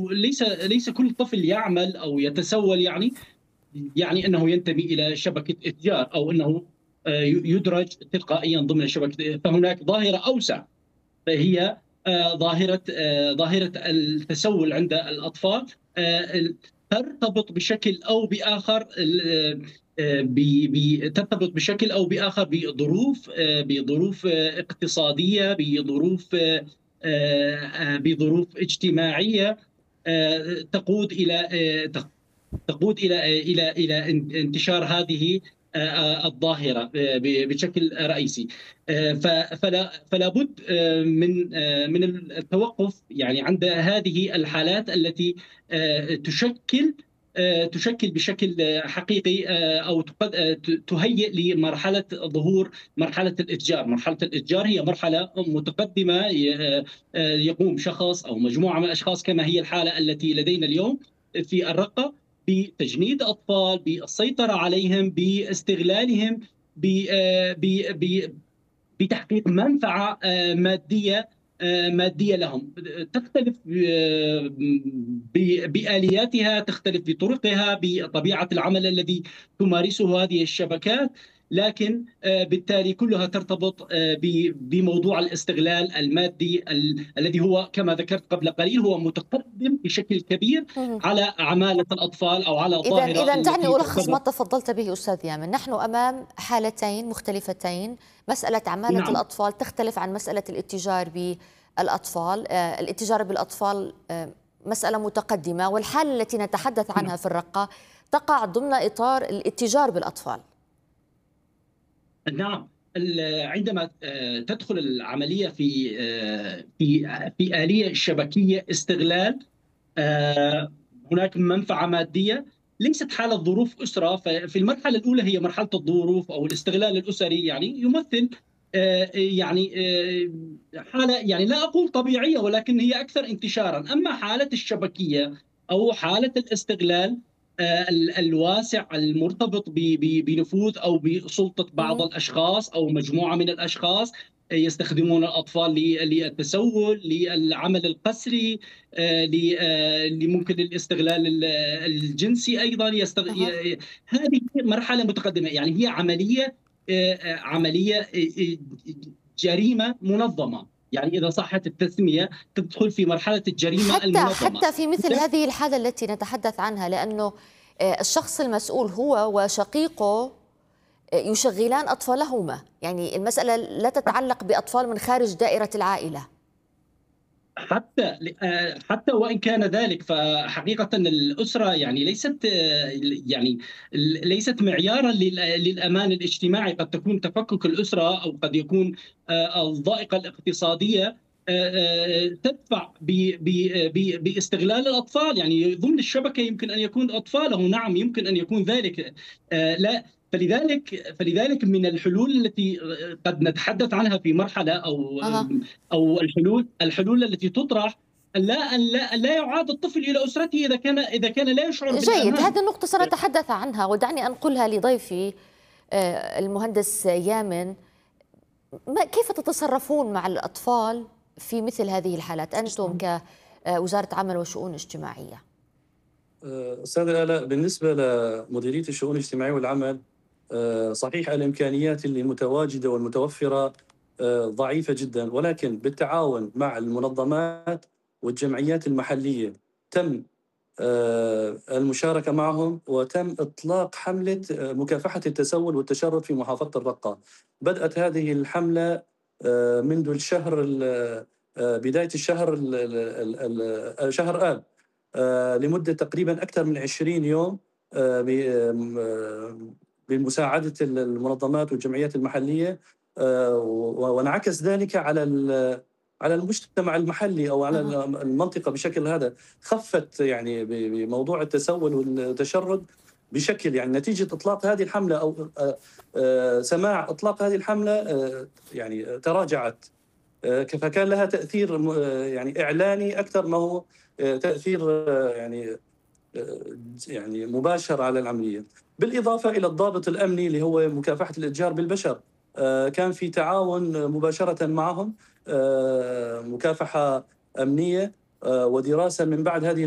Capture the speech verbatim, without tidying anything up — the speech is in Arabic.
أنه ليس ليس كل طفل يعمل أو يتسول يعني يعني أنه ينتمي إلى شبكة إتجار أو أنه آآ ي يُدرج تلقائيًا ضمن شبكة. فهناك ظاهرة أوسع، فهي آآ ظاهرة آآ ظاهرة التسول عند الأطفال، آآ ال ترتبط بشكل أو بآخر ال آآ ب ب ترتبط بشكل أو بآخر بظروف آآ بظروف آه، اقتصادية، بظروف آآ بظروف اجتماعية آآ تقود إلى آآ ت تقود إلى إلى إلى ان انتشار هذه آآ الظاهرة آآ ب بشكل رئيسي. آآ ف فلا فلا بد آآ من آآ من التوقف يعني عند هذه الحالات التي آآ تشكل آآ تشكل بشكل آه، حقيقي آآ أو تقد آآ ت تهيئ لمرحلة ظهور مرحلة الإتجار. مرحلة الإتجار هي مرحلة متقدمة ي آآ يقوم شخص أو مجموعة من الأشخاص كما هي الحالة التي لدينا اليوم في الرقة بتجنيد أطفال، بالسيطرة عليهم، باستغلالهم، ب آآ ب ب بتحقيق منفعة آآ مادية آآ مادية لهم. تختلف آآ ب بآلياتها، تختلف بطرقها، بطبيعة العمل الذي تمارسه هذه الشبكات، لكن آآ بالتالي كلها ترتبط آآ ب بموضوع الاستغلال المادي ال الذي هو كما ذكرت قبل قليل هو متقدم بشكل كبير اهم. على عمالة الأطفال أو على إذا الظاهرة إذا دعني التي ألخص ما ترتبط. تفضلت به أستاذ يامن، نحن أمام حالتين مختلفتين، مسألة عمالة نعم، الأطفال تختلف عن مسألة الاتجار بالأطفال، آه، الاتجار بالأطفال آه، مسألة متقدمة، والحالة التي نتحدث نعم، عنها في الرقة تقع ضمن إطار الاتجار بالأطفال. نعم. ال عندما آآ تدخل العملية في آآ في في آلية شبكية استغلال، آآ هناك منفعة مادية، ليست حالة ظروف أسرة. ففي المرحلة الأولى هي مرحلة الظروف أو الاستغلال الأسري يعني يمثل آآ يعني آآ حالة يعني لا أقول طبيعية ولكن هي أكثر انتشارًا. أما حالة الشبكية أو حالة الاستغلال آآ ال الواسع المرتبط ب ب بنفوذ أو بسلطة بعض مهم. الأشخاص أو مجموعة من الأشخاص يستخدمون الأطفال ل للتسول، للعمل القسري، آآ ل آآ لممكن الاستغلال ال الجنسي أيضًا يستغ أها. ي هذه مرحلة متقدمة. يعني هي عملية آآ عملية آآ جريمة منظمة. يعني إذا صحت التسمية تدخل في مرحلة الجريمة حتى المنظمة. حتى في مثل هذه الحالة التي نتحدث عنها، لأنه آه، الشخص المسؤول هو وشقيقه آه، يشغلان أطفالهما، يعني المسألة لا تتعلق بأطفال من خارج دائرة العائلة. حتى ل آآ حتى وإن كان ذلك، فحقيقةً الأسرة يعني ليست آه، يعني ل ليست معيارًا لل للأمان الاجتماعي. قد تكون تفكُّك الأسرة أو قد يكون آآ الضائقة الاقتصادية آآ تدفع ب ب ب باستغلال الأطفال. يعني ضمن الشبكة يمكن أن يكون أطفاله، نعم يمكن أن يكون ذلك. آآ لا فلذلك فلذلك من الحلول التي قد نتحدث عنها في مرحلة أو أها. أو الحلول الحلول التي تطرح لا أن لا لا يعاد الطفل إلى أسرته إذا كان إذا كان لا يشعر جيد، بالأمان. هذه النقطة سنتحدث عنها، ودعني أنقلها لضيفي آه، المهندس يامن. ما كيف تتصرفون مع الأطفال في مثل هذه الحالات أنتم كوزارة عمل وشؤون اجتماعية؟ آه، أستاذ آلاء، بالنسبة لمديرية الشؤون الاجتماعية والعمل، آه، صحيح الإمكانيات اللي متواجدة والمتوفرة آه، ضعيفة جدا، ولكن بالتعاون مع المنظمات والجمعيات المحلية تم آه، المشاركة معهم، وتم إطلاق حملة آه، مكافحة التسول والتشرد في محافظة الرقة. بدأت هذه الحملة آه، منذ الشهر ال- آه، بداية الشهر ال- ال- ال- ال- شهر آب، آه، لمدة تقريبا أكثر من عشرين يوم، آه، ب- آه، بمساعدة المنظمات والجمعيات المحلية، آه، و- وانعكس ذلك على ال- على المجتمع المحلي أو على أها. المنطقة بشكل هذا. خفت يعني ب- بموضوع التسول والتشرد بشكل، يعني نتيجة إطلاق هذه الحملة أو آه، آه، سماع إطلاق هذه الحملة، آه، يعني تراجعت. آه، فكان لها تأثير م- آه، يعني إعلاني أكثر ما هو آه، تأثير آه، يعني آه، يعني مباشر على العملية. بالإضافة إلى الضابط الأمني اللي هو مكافحة الإتجار بالبشر، آه، كان في تعاون مباشرة معهم، آه، مكافحة أمنية، آه، ودراسة من بعد هذه